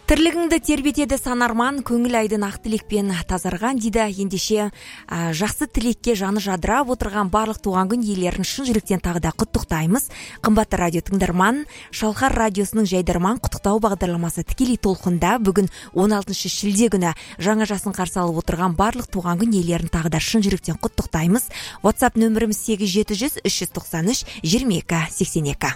Тірлігіңді тербетеді санарман, көңіл айдын ақ тілекпен тазарған дейді. Ендеше жақсы тілекке жаны жадырап отырған барлық туған күн иелерін шын жүректен тағы да құттықтаймыз. Қымбатты радио тыңдарман, Шалқар радиосының жайдарман құттықтау бағдарламасы тікелей толқында. Бүгін 16 шілде күні жаңа жасын қарсы алып отырған барлық туған күн иелерін тағы да шын жүректен құттықтаймыз. WhatsApp нөміріміз 800 393 22 82.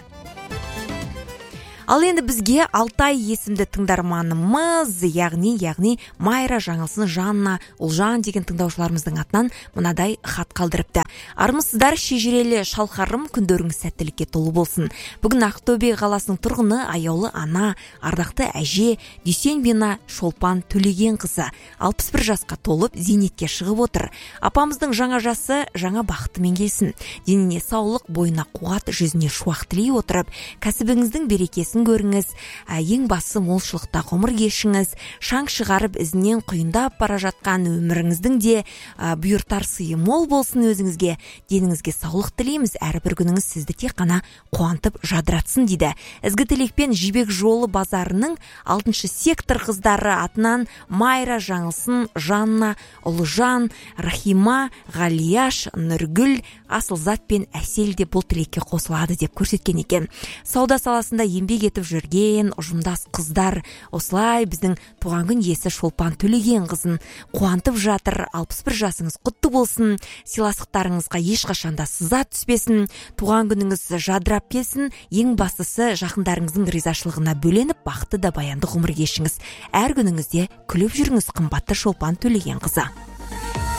Ал енді бізге Алтай есімді тыңдарманымыз, яғни Майра Жаңылсын Жанна Ұлжан деген тыңдаушыларымыздың атынан мынадай хат қалдырыпты. Армысыздар, шежірелі Шалқарым, күндеріңіз сәттілікке толы болсын. Бүгін Ақтөбе қаласының тұрғыны, аяулы ана, ардақты әже Дүйсенбина Шолпан Төлеген қызы 61 жасқа толып зейнетке шығып отыр. Апамыздың жаңа жасы жаңа бақытымен келсін. Деніне саулық, бойына қуат, жүзіне шуақ тілей отырып, кәсібіңіздің берекесін көріңіз, ең басы молшылықта ғұмыр кешіңіз, шаң шығарып ізінен құйындап бара жатқан өміріңіздің де бұйыртар сыйы мол болсын өзіңізге, деніңізге саулық тілейміз, әрбір күніңіз сізді тек қана қуантып жадыратсын дейді. Ізгі тілекпен Жібек жолы базарының 6 сектор қыздары атынан Майра Жаңылсын, Жанна, Ұлжан, Рахима, Ғалияш, Нұргүл, Асылзат пен Әсел де бұл тілекке қосылады деп көрсеткен екен. Сауда саласында еңбек етіп жүрген ұжымдас қыздар осылай біздің туған күн иесі Шолпан Төлеген қызын қуантып жатыр. 61 жасыңыз құтты болсын, сыйластықтарыңызға ешқашанда сыза түспесін, туған күніңіз жадырап келсін, ең бастысы жақындарыңыздың ризашылығына бөленіп бақытты да баянды ғұмыр кешіңіз. Әр күніңізде күліп жүріңіз, қымбатты Шолпан Төлеген қызы.